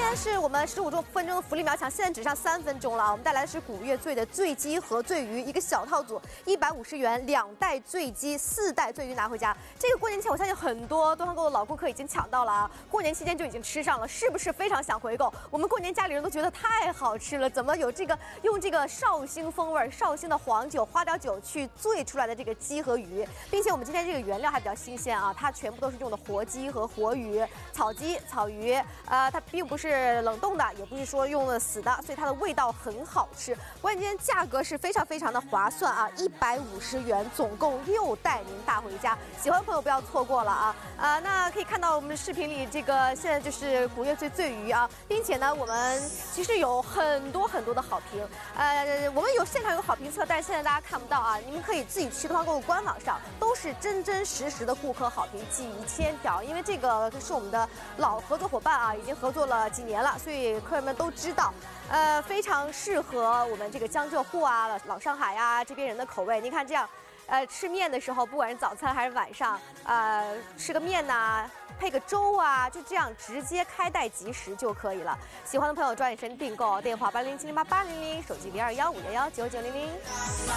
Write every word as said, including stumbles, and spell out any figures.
天是我们十五分钟的福利秒抢，现在只剩三分钟了。我们带来的是古越醉的醉鸡和醉鱼，一个小套组，一百五十元，两袋醉鸡，四袋醉鱼拿回家。这个过年前，我相信很多多团购的老顾客已经抢到了啊！过年期间就已经吃上了，是不是非常想回购？我们过年家里人都觉得太好吃了，怎么有这个用这个绍兴风味、绍兴的黄酒、花雕酒去醉出来的这个鸡和鱼，并且我们今天这个原料还比较新鲜啊，它全部都是用的活鸡和活鱼，草鸡、草鱼，呃，它并不是冷冻的，也不是说用了死的，所以它的味道很好吃。关键价格是非常非常的划算啊，一百五十元，总共六袋您带回家。喜欢的朋友不要错过了啊！啊、呃，那可以看到我们视频里这个现在就是古越醉醉鱼啊，并且呢，我们其实有很多很多的好评。呃，我们有现场有好评测，但是现在大家看不到啊，你们可以自己去多团购官网上，都是真真实实的顾客好评，几千条。因为这个是我们的老合作伙伴啊，已经合作了几年了，所以客人们都知道，呃，非常适合我们这个江浙沪啊、老上海啊这边人的口味。您看这样。呃，吃面的时候，不管是早餐还是晚上，呃，吃个面呐、啊，配个粥啊，就这样直接开袋即食就可以了。喜欢的朋友抓紧时间订购，电话八零七零八八零零，手机零二幺五幺幺九九零零。